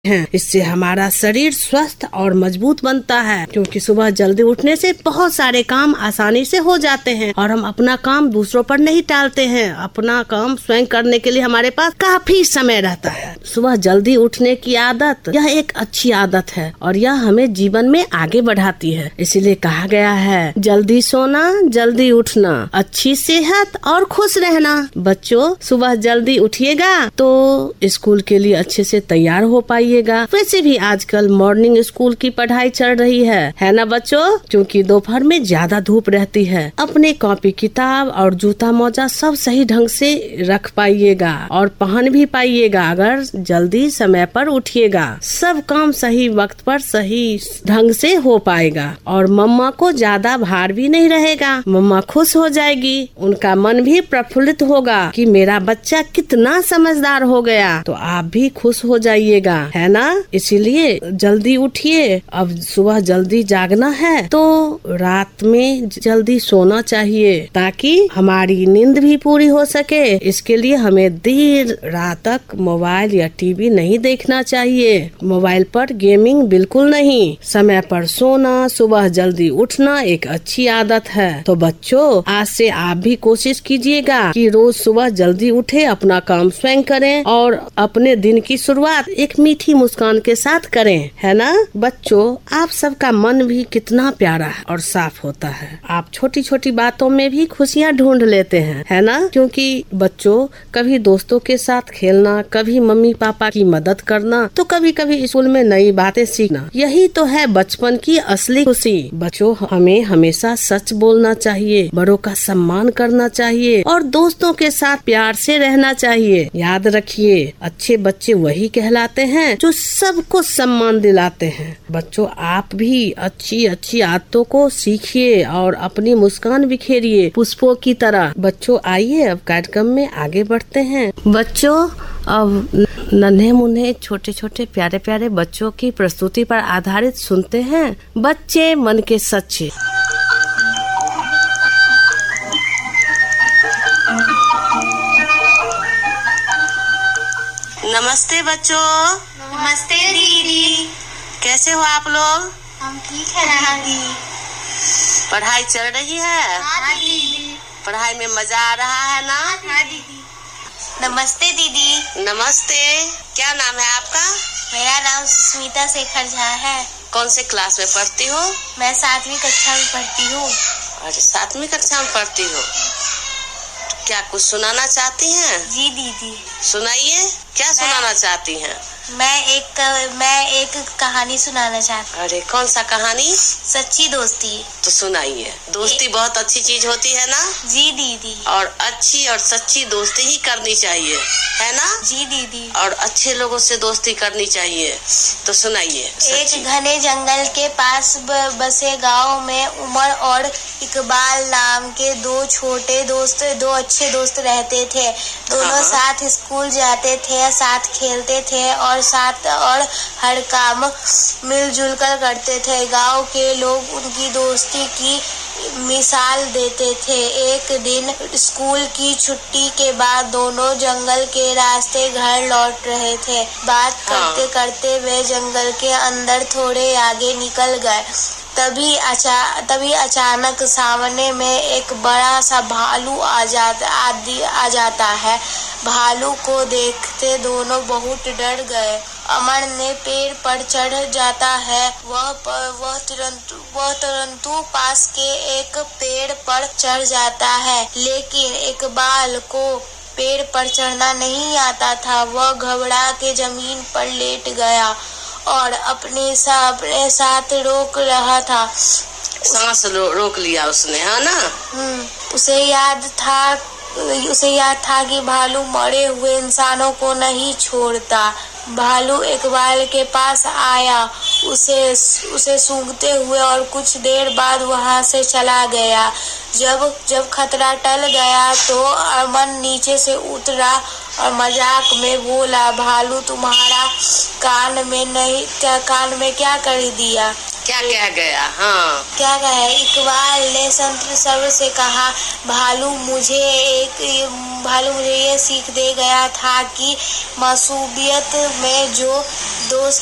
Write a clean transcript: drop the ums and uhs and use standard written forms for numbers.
हैं। इससे हमारा शरीर स्वस्थ और मजबूत बनता है, क्योंकि सुबह जल्दी उठने से बहुत सारे काम आसानी से हो जाते हैं और हम अपना काम दूसरों पर नहीं टालते हैं। अपना काम स्वयं करने के लिए हमारे पास काफी समय रहता है। सुबह जल्दी उठने की आदत यह एक अच्छी आदत है और यह हमें जीवन में आगे बढ़ाती है। इसीलिए कहा गया है, जल्दी सोना, जल्दी उठना, अच्छी सेहत और खुश रहना। बच्चों, सुबह जल्दी उठिएगा तो स्कूल के लिए अच्छे से तैयार हो पाइएगा। वैसे भी आजकल मॉर्निंग स्कूल की पढ़ाई चल रही है ना बच्चों, क्योंकि दोपहर में ज्यादा धूप रहती है। अपने कॉपी किताब और जूता मोजा सब सही ढंग से रख पाइएगा और पहन भी पाइएगा अगर जल्दी समय पर उठिएगा। सब काम सही वक्त पर सही ढंग से हो पाएगा और मम्मा को ज्यादा भार भी नहीं रहेगा। मम्मा खुश हो जाएगी, उनका मन भी प्रफुल्लित होगा कि मेरा बच्चा कितना समझदार हो गया। तो आप भी खुश हो जाइएगा, है ना। इसीलिए जल्दी उठिए। अब सुबह जल्दी जागना है तो रात में जल्दी सोना चाहिए ताकि हमारी नींद भी पूरी हो सके। इसके लिए हमें देर रात तक मोबाइल या टीवी नहीं देखना चाहिए। मोबाइल पर गेमिंग बिल्कुल नहीं। समय पर सोना, सुबह जल्दी उठना एक अच्छी आदत है। तो बच्चों, आज से आप भी कोशिश कीजिएगा कि रोज सुबह जल्दी उठे, अपना काम स्वयं करें और अपने दिन की शुरुआत एक मीठी मुस्कान के साथ करें, है ना। बच्चों, आप सबका मन भी कितना प्यारा है और साफ होता है। आप छोटी छोटी बातों में भी खुशियाँ ढूंढ लेते हैं, है ना। क्योंकि बच्चों, कभी दोस्तों के साथ खेलना, कभी मम्मी पापा की मदद करना, तो कभी कभी स्कूल में नई बातें सीखना, यही तो है बचपन की असली खुशी। बच्चों, हमें हमेशा सच बोलना चाहिए, बड़ों का सम्मान करना चाहिए और दोस्तों के साथ प्यार से रहना चाहिए। याद रखिए, अच्छे बच्चे वही कहलाते हैं जो सबको सम्मान दिलाते हैं। बच्चों, आप भी अच्छी अच्छी आदतों को सीखिए और अपनी मुस्कान बिखेरिए पुष्पों की तरह। बच्चों, आइए अब कार्यक्रम में आगे बढ़ते हैं। बच्चों, अब नन्हे मुन्ने छोटे छोटे प्यारे प्यारे बच्चों की प्रस्तुति पर आधारित सुनते हैं, बच्चे मन के सच्चे। नमस्ते बच्चों। नमस्ते दीदी। कैसे हो आप लोग? हम ठीक है दीदी। पढ़ाई चल रही है? हाँ दीदी। पढ़ाई में मजा आ रहा है ना? हाँ दीदी। नमस्ते दीदी। नमस्ते। क्या नाम है आपका? मेरा नाम सुष्मिता शेखर झा है। कौन से क्लास में पढ़ती हो? मैं 7वीं कक्षा में पढ़ती हूँ। अरे, 7वीं कक्षा में पढ़ती हो। क्या कुछ सुनाना चाहती हैं? जी दीदी। सुनाइए, क्या सुनाना चाहती हैं? मैं एक कहानी सुनाना चाहती हूँ। अरे, कौन सा कहानी? सच्ची दोस्ती। तो सुनाइए। दोस्ती बहुत अच्छी चीज होती है ना? जी दीदी। और अच्छी और सच्ची दोस्ती ही करनी चाहिए, है ना? जी दीदी। और अच्छे लोगों से दोस्ती करनी चाहिए। तो सुनाइए। एक घने जंगल के पास बसे गांव में उमर और इकबाल नाम के दो अच्छे दोस्त रहते थे। दोनों साथ स्कूल जाते थे, साथ खेलते थे और हर काम मिलजुल कर करते थे। गांव के लोग उनकी दोस्ती की मिसाल देते थे। एक दिन स्कूल की छुट्टी के बाद दोनों जंगल के रास्ते घर लौट रहे थे। बात करते करते वे जंगल के अंदर थोड़े आगे निकल गए। तभी अचानक सामने में एक बड़ा सा भालू आ जाता है। भालू को देखते दोनों बहुत डर गए। अमर ने पेड़ पर चढ़ जाता है। वह तुरंत पास के एक पेड़ पर चढ़ जाता है, लेकिन इकबाल को पेड़ पर चढ़ना नहीं आता था। वह घबरा के जमीन पर लेट गया और अपने साथ रोक रहा था। सांस रोक लिया उसने, है ना? उसे याद था कि भालू मरे हुए इंसानों को नहीं छोड़ता। भालू इकबाल के पास आया, उसे सूंघते हुए और कुछ देर बाद वहां से चला गया। जब खतरा टल गया तो अमन नीचे से उतरा और मजाक में बोला, भालू तुम्हारा कान में क्या कर दिया? क्या कह गया? हाँ, क्या कहा? इकबाल ने संत सर्व से कहा, भालू मुझे ये सीख दे गया था कि मासूमियत में जो दोस्त